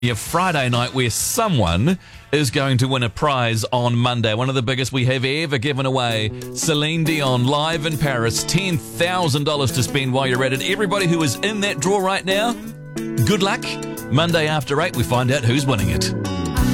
Yeah, Friday night where someone is going to win a prize on Monday. One of the biggest we have ever given away. Celine Dion live in Paris. $10,000 to spend while you're at it. Everybody who is in that draw right now, good luck. Monday after 8, we find out who's winning it.